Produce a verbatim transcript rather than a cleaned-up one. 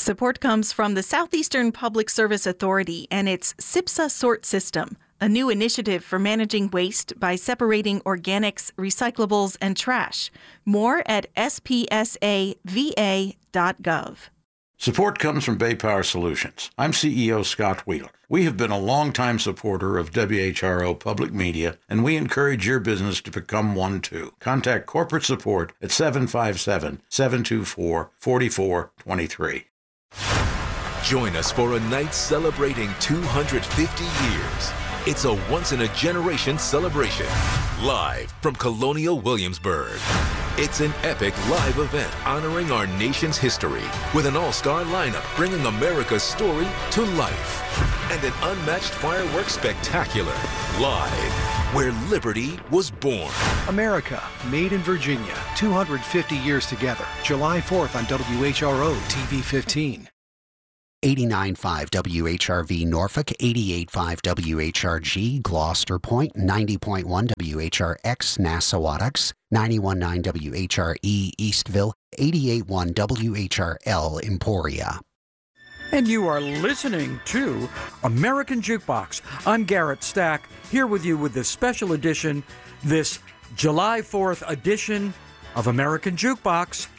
Support comes from the Southeastern Public Service Authority and its SIPSA sort system, a new initiative for managing waste by separating organics, recyclables, and trash. More at S P S A V A dot gov. Support comes from Bay Power Solutions. I'm C E O Scott Wheeler. We have been a longtime supporter of W H R O Public Media, and we encourage your business to become one too. Contact corporate support at seven five seven, seven two four, four four two three. Join us for a night celebrating two hundred fifty years. It's a once-in-a-generation celebration, live from Colonial Williamsburg. It's an epic live event honoring our nation's history with an all-star lineup bringing America's story to life. And an unmatched fireworks spectacular, live, where liberty was born. America, made in Virginia, two hundred fifty years together. July fourth on W H R O T V fifteen. eighty-nine point five W H R V Norfolk, eighty-eight point five W H R G Gloucester Point, ninety point one W H R X Nassawadox, ninety-one point nine W H R E Eastville, eighty-eight point one W H R L Emporia. And you are listening to American Jukebox. I'm Garrett Stack, here with you with this special edition, this July fourth edition of American Jukebox.